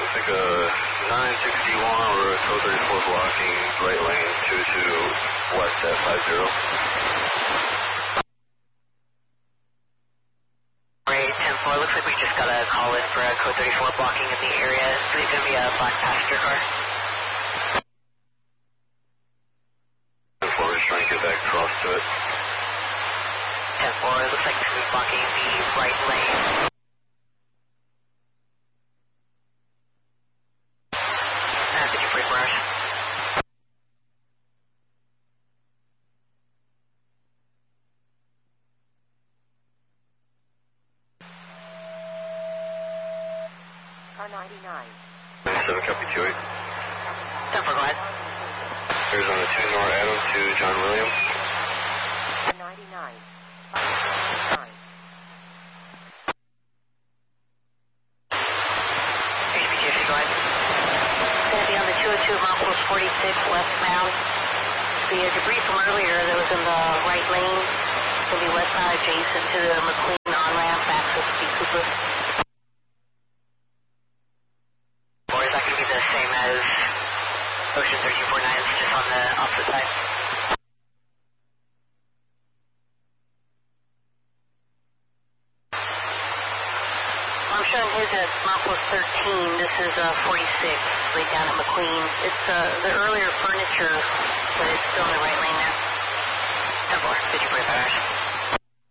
looks like a 961 or a code 34 blocking right lane 22 west at 50. Alright, 10-4, looks like we just got a call in for a code 34 blocking in the area. It's going to be a black passenger car. 10-4, just trying to get back across to it. 10-4, it looks like it's going to be blocking the right lane. 54 hours. Car 99. 97, copy 28. 10-4, go ahead. Arizona 2 Nor Adam to John Williams. 99. 9. HPTC, go ahead. It's going to be on the 202 milepost 46 westbound. The debris from earlier that was in the right lane is going to be westbound adjacent to the McLean on-ramp access to Cooper. Or is that going to be the same as Ocean 1349, it's just on the opposite side? I'm showing his at milepost 13. This is 46, right down at McLean. It's the earlier furniture, but it's still in the right lane now. 10-4, 54 hours.